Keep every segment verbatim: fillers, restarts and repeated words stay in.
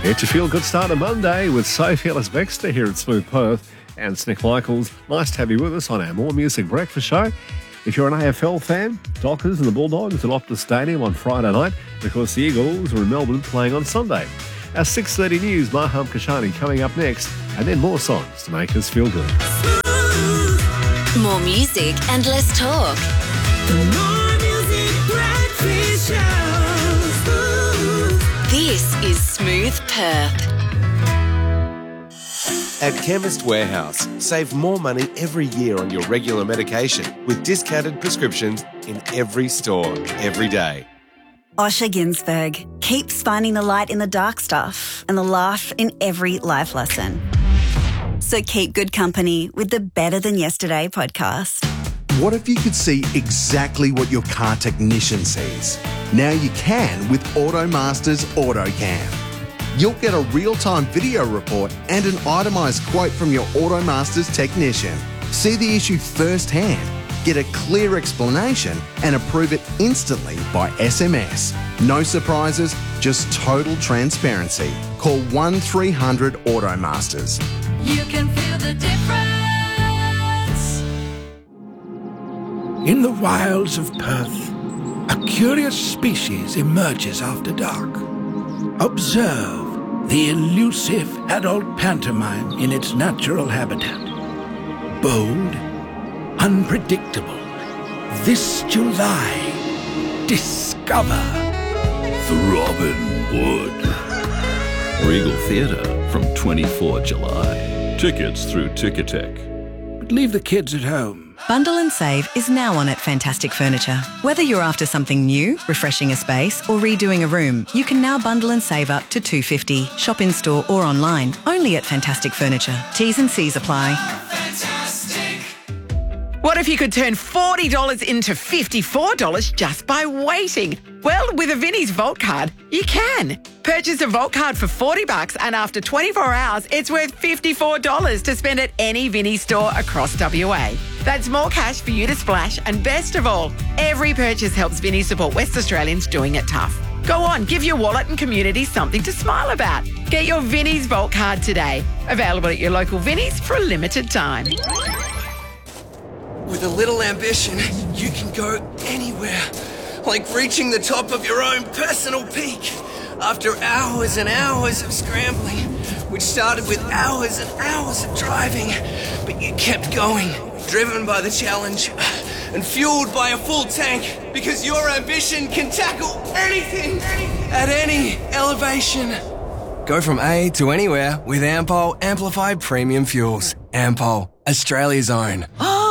It's a feel-good start on Monday with Sophie Ellis-Bextor here at Smooth Perth and Nick Michaels. Nice to have you with us on our More Music Breakfast show. If you're an A F L fan, Dockers and the Bulldogs at Optus Stadium on Friday night. And of course, the Eagles are in Melbourne playing on Sunday. Our six thirty news, Maham Kashani coming up next, and then more songs to make us feel good. More music and less talk. The More Music Breakfast Show. This is Smooth Perth. At Chemist Warehouse, save more money every year on your regular medication with discounted prescriptions in every store, every day. Osher Ginsberg keeps finding the light in the dark stuff and the laugh in every life lesson. So keep good company with the Better Than Yesterday podcast. What if you could see exactly what your car technician sees? Now you can with AutoMaster's AutoCam. You'll get a real-time video report and an itemised quote from your AutoMaster's technician. See the issue firsthand, get a clear explanation and approve it instantly by S M S. No surprises, just total transparency. Call one three hundred AutoMasters. You can feel the difference. In the wilds of Perth, a curious species emerges after dark. Observe the elusive adult pantomime in its natural habitat. Bold, unpredictable. This July, discover Throbbing Wood. Regal Theatre from twenty-fourth of July. Tickets through Ticketek. But leave the kids at home. Bundle and Save is now on at Fantastic Furniture. Whether you're after something new, refreshing a space or redoing a room, you can now bundle and save up to two dollars fifty. Shop in store or online, only at Fantastic Furniture. T's and C's apply. Fantastic. What if you could turn forty dollars into fifty-four dollars just by waiting? Well, with a Vinnie's Vault card, you can. Purchase a Vault card for forty bucks and after twenty-four hours, it's worth fifty-four dollars to spend at any Vinnie's store across W A. That's more cash for you to splash, and best of all, every purchase helps Vinnie support West Australians doing it tough. Go on, give your wallet and community something to smile about. Get your Vinnie's Vault card today. Available at your local Vinnie's for a limited time. With a little ambition, you can go anywhere. Like reaching the top of your own personal peak. After hours and hours of scrambling, which started with hours and hours of driving, but you kept going, driven by the challenge and fueled by a full tank, because your ambition can tackle anything at any elevation. Go from A to anywhere with Ampol Amplified Premium Fuels. Ampol, Australia's own.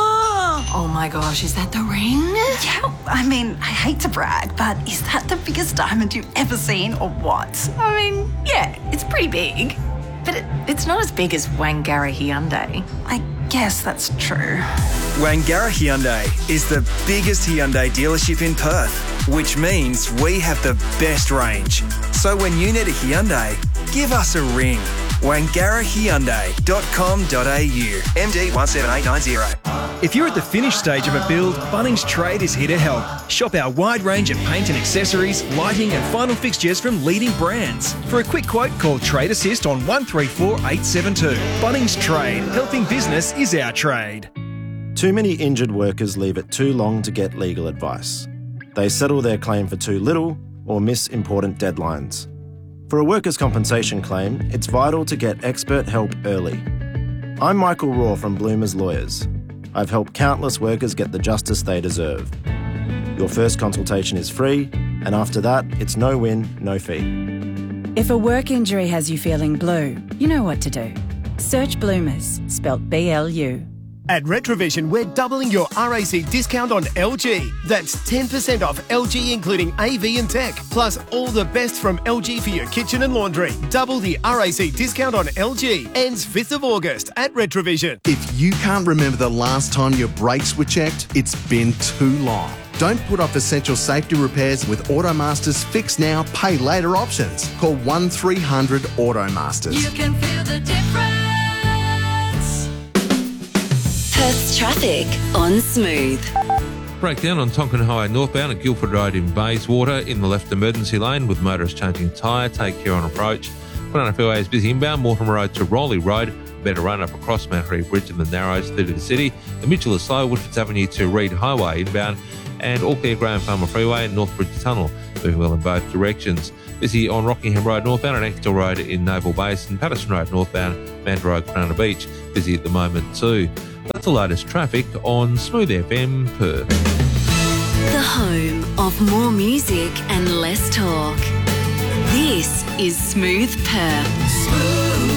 Oh my gosh, is that the ring? Yeah, I mean, I hate to brag, but is that the biggest diamond you've ever seen or what? I mean, yeah, it's pretty big. But it, it's not as big as Wangara Hyundai. I guess that's true. Wangara Hyundai is the biggest Hyundai dealership in Perth, which means we have the best range. So when you need a Hyundai, give us a ring. wangara hyundai dot com dot a u. M D one seven eight nine zero. If you're at the finished stage of a build, Bunnings Trade is here to help. Shop our wide range of paint and accessories, lighting and final fixtures from leading brands. For a quick quote, call Trade Assist on one three four eight seven two. Bunnings Trade. Helping business is our trade. Too many injured workers leave it too long to get legal advice. They settle their claim for too little or miss important deadlines. For a workers' compensation claim, it's vital to get expert help early. I'm Michael Raw from Bloomers Lawyers. I've helped countless workers get the justice they deserve. Your first consultation is free, and after that, it's no win, no fee. If a work injury has you feeling blue, you know what to do. Search Bloomers, spelt B L U. At Retrovision, we're doubling your R A C discount on L G. That's ten percent off L G including A V and tech, plus all the best from L G for your kitchen and laundry. Double the R A C discount on L G. Ends fifth of August at Retrovision. If you can't remember the last time your brakes were checked, it's been too long. Don't put off essential safety repairs with AutoMaster's Fix Now, Pay Later options. Call one three hundred AutoMasters. You can feel the difference. Perth's traffic on Smooth. Breakdown on Tonkin Highway northbound at Guildford Road in Bayswater in the left emergency lane with motorists changing tyre. Take care on approach. Banana Freeway is busy inbound, Mortimer Road to Rowley Road. Better run up across Mount Reeve Bridge and the Narrows through to the city. The Mitchell is slow, Woodfords Avenue to Reed Highway inbound, and all clear Graham Farmer Freeway and Northbridge Tunnel, moving well in both directions. Busy on Rockingham Road northbound and Exeter Road in Naval Base and Patterson Road northbound, Manta Road, Banana Beach. Busy at the moment too. That's the latest traffic on Smooth F M Perth. The home of more music and less talk. This is Smooth Perth.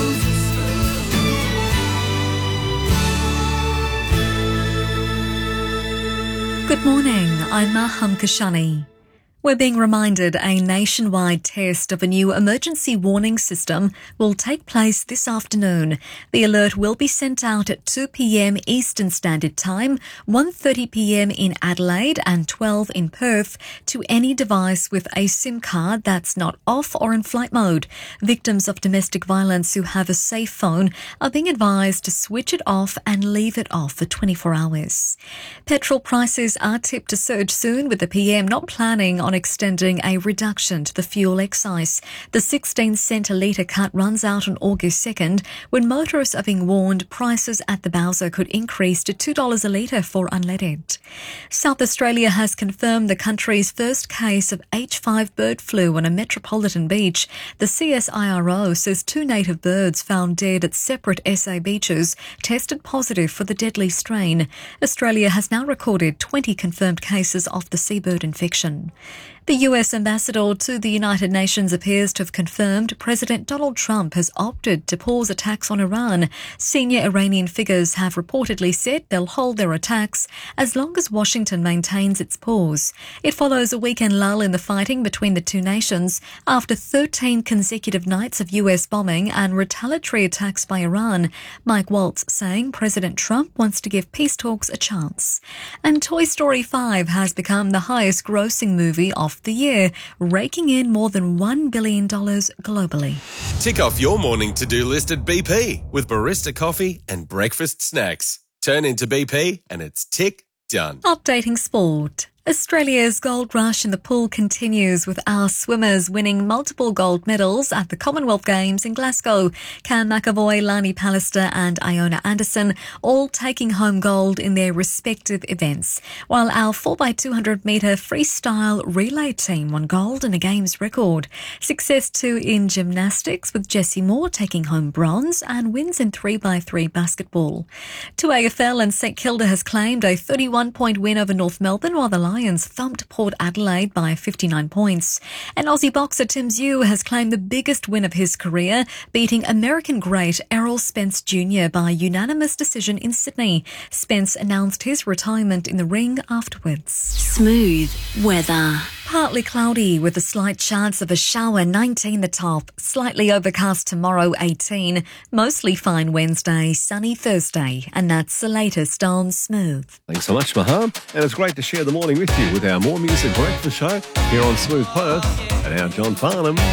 Good morning, I'm Maham Kashani. We're being reminded a nationwide test of a new emergency warning system will take place this afternoon. The alert will be sent out at two p.m. Eastern Standard Time, one thirty p.m. in Adelaide and twelve in Perth to any device with a SIM card that's not off or in flight mode. Victims of domestic violence who have a safe phone are being advised to switch it off and leave it off for twenty-four hours. Petrol prices are tipped to surge soon, with the P M not planning on extending a reduction to the fuel excise. The sixteen cent a litre cut runs out on August second, when motorists are being warned prices at the Bowser could increase to two dollars a litre for unleaded. South Australia has confirmed the country's first case of H five bird flu on a metropolitan beach. The C S I R O says two native birds found dead at separate S A beaches tested positive for the deadly strain. Australia has now recorded twenty confirmed cases of the seabird infection. The U S ambassador to the United Nations appears to have confirmed President Donald Trump has opted to pause attacks on Iran. Senior Iranian figures have reportedly said they'll hold their attacks as long as Washington maintains its pause. It follows a weekend lull in the fighting between the two nations after thirteen consecutive nights of U S bombing and retaliatory attacks by Iran. Mike Waltz saying President Trump wants to give peace talks a chance. And Toy Story five has become the highest grossing movie of the year, raking in more than one billion dollars globally. Tick off your morning to-do list at B P with barista coffee and breakfast snacks. Turn into B P and it's tick done. Updating sport. Australia's gold rush in the pool continues, with our swimmers winning multiple gold medals at the Commonwealth Games in Glasgow. Cam McAvoy, Lani Pallister and Iona Anderson all taking home gold in their respective events, while our four by two hundred metre freestyle relay team won gold in a Games record. Success too in gymnastics, with Jessie Moore taking home bronze, and wins in three by three basketball. To A F L, and St Kilda has claimed a thirty-one point win over North Melbourne, while the Lions thumped Port Adelaide by fifty-nine points. And Aussie boxer Tim Tszyu has claimed the biggest win of his career, beating American great Errol Spence Junior by unanimous decision in Sydney. Spence announced his retirement in the ring afterwards. Smooth weather. Partly cloudy with a slight chance of a shower, nineteen the top. Slightly overcast tomorrow, eighteen. Mostly fine Wednesday, sunny Thursday. And that's the latest on Smooth. Thanks so much, Maham. And it's great to share the morning with you with our More Music Breakfast show here on Smooth Perth. And now John Farnham